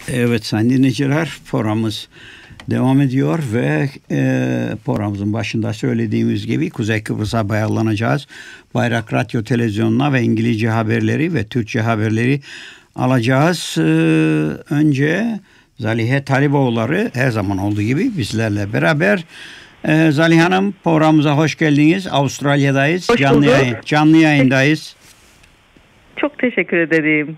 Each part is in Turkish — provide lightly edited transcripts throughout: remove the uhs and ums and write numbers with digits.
Evet sayın dinleyiciler, programımız devam ediyor ve programımızın başında söylediğimiz gibi Kuzey Kıbrıs'a bağlanacağız. Bayrak Radyo Televizyonu'na ve İngilizce haberleri ve Türkçe haberleri alacağız. Önce Zalihe Taliboğulları her zaman olduğu gibi bizlerle beraber. Zalihe Hanım, programımıza hoş geldiniz. Avustralya'dayız. Hoş canlı yayındayız. Çok teşekkür ederim.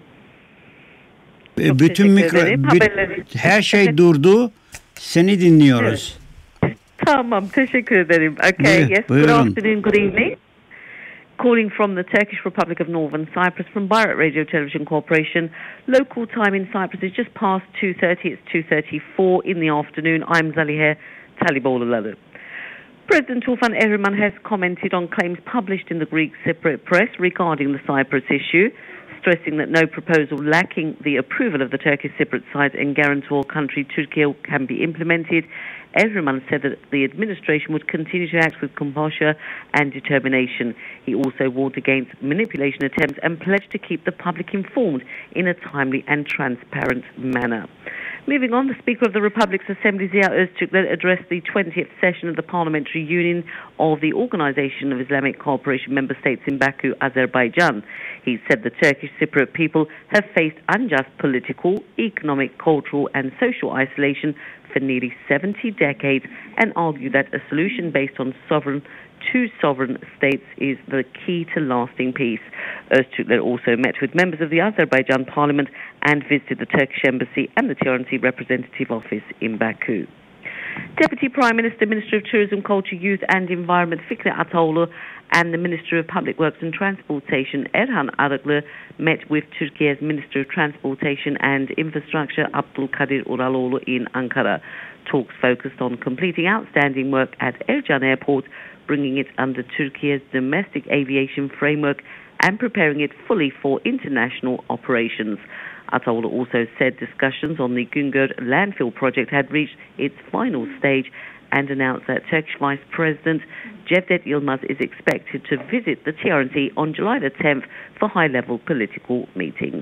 Bütün her şey durdu. Seni dinliyoruz. Evet. Tamam, teşekkür ederim. Okay, yes. Buyurun. Good afternoon, good evening. Calling from the Turkish Republic of Northern Cyprus from Bayrak Radio Television Corporation. Local time in Cyprus is just past 2:30. It's 2:34 in the afternoon. I'm Zalihe Taliboğulları. President Tufan Erdogan has commented on claims published in the Greek Cypriot press regarding the Cyprus issue, stressing that no proposal lacking the approval of the Turkish Cypriot side and guarantor country Turkey can be implemented. Erdogan said that the administration would continue to act with composure and determination. He also warned against manipulation attempts and pledged to keep the public informed in a timely and transparent manner. Moving on, the Speaker of the Republic's Assembly, Ziya Öztürkler, addressed the 20th session of the Parliamentary Union of the Organization of Islamic Cooperation Member States in Baku, Azerbaijan. He said the Turkish Cypriot people have faced unjust political, economic, cultural and social isolation for nearly 70 decades and argued that a solution based on two sovereign states is the key to lasting peace. Öztürkler also met with members of the Azerbaijan parliament and visited the Turkish embassy and the TRNC representative office in Baku. Deputy Prime Minister, Minister of Tourism, Culture, Youth and Environment Fikret Ataoğlu and the Minister of Public Works and Transportation Erhan Arıklı met with Turkey's Minister of Transportation and Infrastructure Abdulkadir Uraloğlu in Ankara. Talks focused on completing outstanding work at Ercan Airport, bringing it under Turkey's domestic aviation framework and preparing it fully for international operations. Ataoğlu also said discussions on the Güngör landfill project had reached its final stage and announced that Turkish Vice President Cevdet Yılmaz is expected to visit the TRNC on July the 10th for high-level political meetings.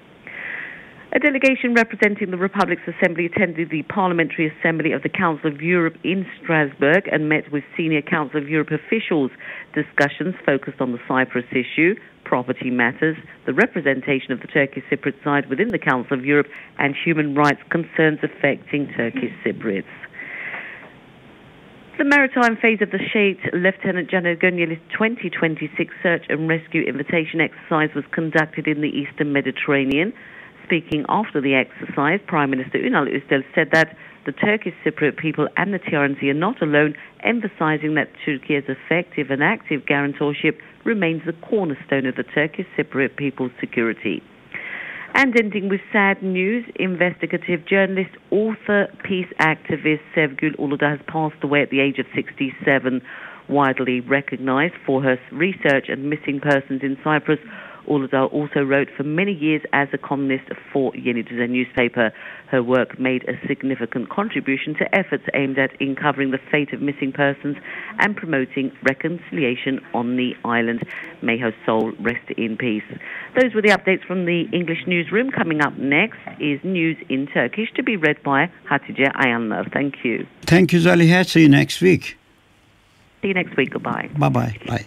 A delegation representing the Republic's Assembly attended the Parliamentary Assembly of the Council of Europe in Strasbourg and met with senior Council of Europe officials. Discussions focused on the Cyprus issue, property matters, the representation of the Turkish Cypriot side within the Council of Europe, and human rights concerns affecting Turkish Cypriots. The maritime phase of the Şehit Lieutenant Caner Gönyeli's 2026 search and rescue invitation exercise was conducted in the Eastern Mediterranean. Speaking after the exercise, Prime Minister Ünal Özdil said that the Turkish Cypriot people and the TRNC are not alone, emphasizing that Turkey's effective and active guarantorship remains the cornerstone of the Turkish Cypriot people's security. And ending with sad news, investigative journalist, author, peace activist Sevgül Uludağ has passed away at the age of 67. Widely recognized for her research and missing persons in Cyprus, Uludağ also wrote for many years as a columnist for Yeni Düzen newspaper. Her work made a significant contribution to efforts aimed at uncovering the fate of missing persons and promoting reconciliation on the island. May her soul rest in peace. Those were the updates from the English newsroom. Coming up next is news in Turkish to be read by Hatice Ayanlar. Thank you. Thank you, Zalihe. See you next week. See you next week. Goodbye. Bye-bye. Bye.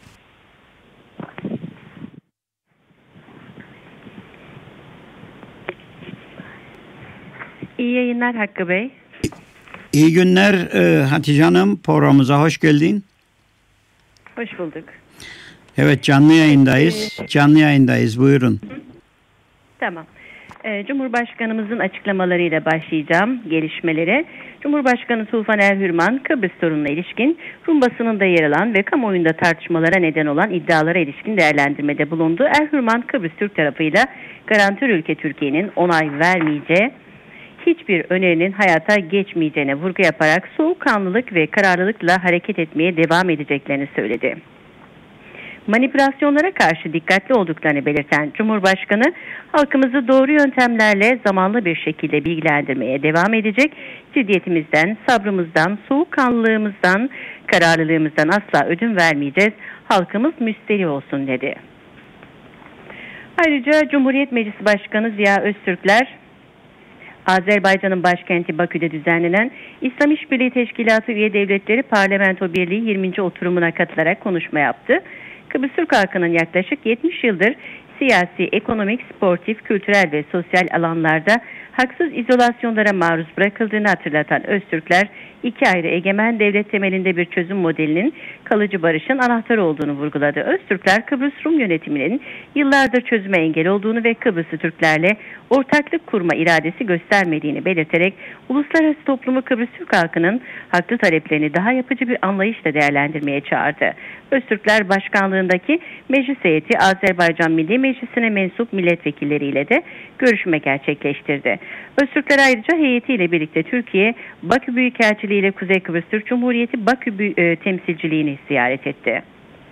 İyi yayınlar Hakkı Bey. İyi günler Hatice Hanım. Programımıza hoş geldin. Hoş bulduk. Evet, canlı yayındayız. Canlı yayındayız. Buyurun. Tamam. Cumhurbaşkanımızın açıklamalarıyla başlayacağım gelişmelere. Cumhurbaşkanı Tufan Erhürman, Kıbrıs sorununa ilişkin Rum basınında yer alan ve kamuoyunda tartışmalara neden olan iddialara ilişkin değerlendirmede bulundu. Erhürman, Kıbrıs Türk tarafıyla garantör ülke Türkiye'nin onay vermeyeceği, hiçbir önerinin hayata geçmeyeceğine vurgu yaparak soğukkanlılık ve kararlılıkla hareket etmeye devam edeceklerini söyledi. Manipülasyonlara karşı dikkatli olduklarını belirten Cumhurbaşkanı, halkımızı doğru yöntemlerle zamanlı bir şekilde bilgilendirmeye devam edecek, ciddiyetimizden, sabrımızdan, soğukkanlılığımızdan, kararlılığımızdan asla ödün vermeyeceğiz, halkımız müsterih olsun dedi. Ayrıca Cumhuriyet Meclisi Başkanı Ziya Öztürkler, Azerbaycan'ın başkenti Bakü'de düzenlenen İslam İşbirliği Teşkilatı üye devletleri Parlamento Birliği 20. oturumuna katılarak konuşma yaptı. Kıbrıs Türk halkının yaklaşık 70 yıldır siyasi, ekonomik, sportif, kültürel ve sosyal alanlarda haksız izolasyonlara maruz bırakıldığını hatırlatan Öztürkler, iki ayrı egemen devlet temelinde bir çözüm modelinin kalıcı barışın anahtarı olduğunu vurguladı. Öztürkler, Kıbrıs Rum yönetiminin yıllardır çözüme engel olduğunu ve Kıbrıslı Türklerle ortaklık kurma iradesi göstermediğini belirterek uluslararası toplumu Kıbrıs Türk halkının haklı taleplerini daha yapıcı bir anlayışla değerlendirmeye çağırdı. Öztürkler Başkanlığındaki meclis heyeti Azerbaycan Milli Meclisi'ne mensup milletvekilleriyle de görüşme gerçekleştirdi. Öztürkler ayrıca heyetiyle birlikte Türkiye, Bakü Büyükelçiliği ile Kuzey Kıbrıs Türk Cumhuriyeti Bakü temsilciliğini ziyaret etti.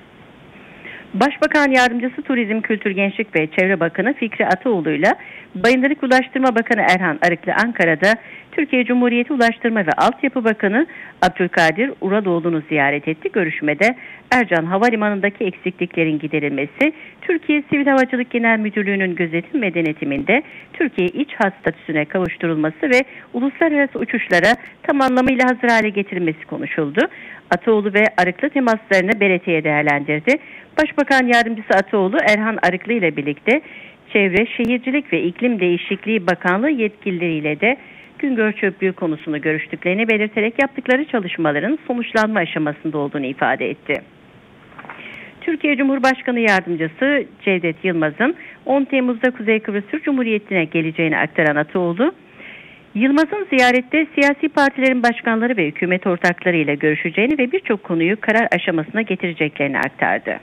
Başbakan Yardımcısı Turizm, Kültür, Gençlik ve Çevre Bakanı Fikri Ataoğlu ile Bayındırlık Ulaştırma Bakanı Erhan Arıklı Ankara'da Türkiye Cumhuriyeti Ulaştırma ve Altyapı Bakanı Abdülkadir Uradoğlu'nu ziyaret etti. Görüşmede Ercan Havalimanı'ndaki eksikliklerin giderilmesi, Türkiye Sivil Havacılık Genel Müdürlüğü'nün gözetim ve denetiminde Türkiye iç hat statüsüne kavuşturulması ve uluslararası uçuşlara tam anlamıyla hazır hale getirilmesi konuşuldu. Ataoğlu ve Arıklı temaslarını BRT'ye değerlendirdi. Başbakan Yardımcısı Ataoğlu, Erhan Arıklı ile birlikte Çevre, Şehircilik ve İklim Değişikliği Bakanlığı yetkilileriyle de Güngör Çöplüğü konusunu görüştüklerini belirterek yaptıkları çalışmaların sonuçlanma aşamasında olduğunu ifade etti. Türkiye Cumhurbaşkanı Yardımcısı Cevdet Yılmaz'ın 10 Temmuz'da Kuzey Kıbrıs Türk Cumhuriyeti'ne geleceğini aktaran Ataoğlu, Yılmaz'ın ziyarette siyasi partilerin başkanları ve hükümet ortakları ile görüşeceğini ve birçok konuyu karar aşamasına getireceklerini aktardı.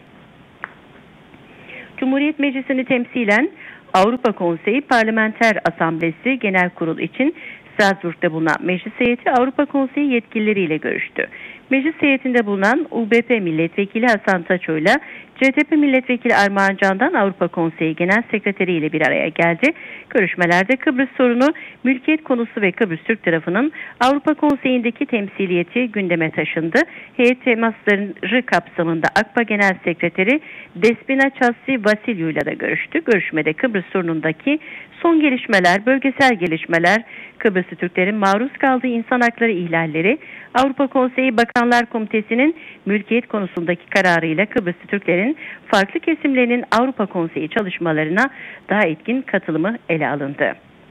Cumhuriyet Meclisi'ni temsilen Avrupa Konseyi Parlamenter Asamblesi Genel Kurulu için Strasbourg'da bulunan meclis heyeti Avrupa Konseyi yetkilileriyle görüştü. Meclis heyetinde bulunan UBP Milletvekili Hasan Taço ile CTP Milletvekili Armağan Can'dan Avrupa Konseyi Genel Sekreteri ile bir araya geldi. Görüşmelerde Kıbrıs sorunu, mülkiyet konusu ve Kıbrıs Türk tarafının Avrupa Konseyi'ndeki temsiliyeti gündeme taşındı. Heyet temasları kapsamında AKPA Genel Sekreteri Despina Chassi Vasilyu ile de görüştü. Görüşmede Kıbrıs sorunundaki son gelişmeler, bölgesel gelişmeler, Kıbrıslı Türklerin maruz kaldığı insan hakları ihlalleri, Avrupa Konseyi Bakanlar Komitesi'nin mülkiyet konusundaki kararıyla Kıbrıslı Türklerin farklı kesimlerinin Avrupa Konseyi çalışmalarına daha etkin katılımı ele alındı.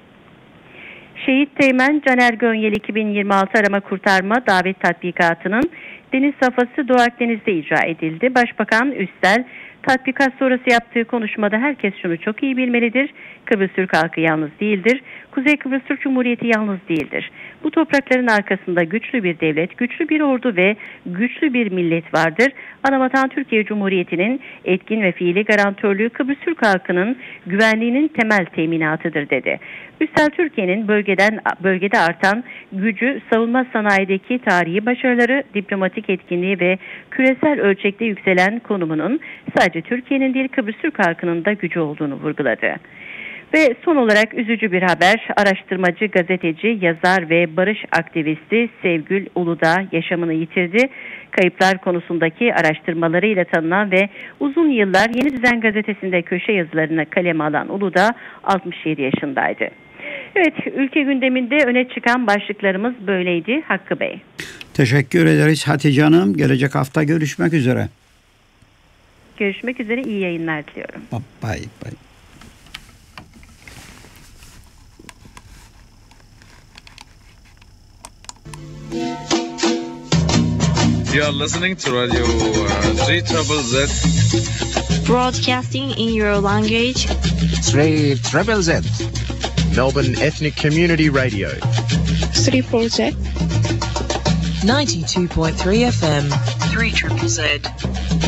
Şehit Teğmen Caner Gönyel 2026 arama kurtarma davet tatbikatının deniz safhası Doğu Akdeniz'de icra edildi. Başbakan Üstel, tatbikat sonrası yaptığı konuşmada herkes şunu çok iyi bilmelidir: Kıbrıs Türk halkı yalnız değildir. Kuzey Kıbrıs Türk Cumhuriyeti yalnız değildir. Bu toprakların arkasında güçlü bir devlet, güçlü bir ordu ve güçlü bir millet vardır. Anavatan Türkiye Cumhuriyeti'nin etkin ve fiili garantörlüğü Kıbrıs Türk halkının güvenliğinin temel teminatıdır dedi. Üstel, Türkiye'nin bölgede artan gücü, savunma sanayideki tarihi başarıları, diplomatik etkinliği ve küresel ölçekte yükselen konumunun sadece Türkiye'nin değil Kıbrıs Türk halkının da gücü olduğunu vurguladı. Ve son olarak üzücü bir haber: araştırmacı, gazeteci, yazar ve barış aktivisti Sevgül Uludağ yaşamını yitirdi. Kayıplar konusundaki araştırmalarıyla tanınan ve uzun yıllar Yeni Düzen gazetesinde köşe yazılarını kaleme alan Uludağ 67 yaşındaydı. Evet, ülke gündeminde öne çıkan başlıklarımız böyleydi. Hakkı Bey. Teşekkür ederiz Hatice Hanım. Gelecek hafta görüşmek üzere. Görüşmek üzere, iyi yayınlar diliyorum. Bye bye. You are listening to Radio 3ZZZ. Broadcasting in your language. 3ZZZ. Melbourne Ethnic Community Radio. 34Z. 92.3 FM. 3ZZZ.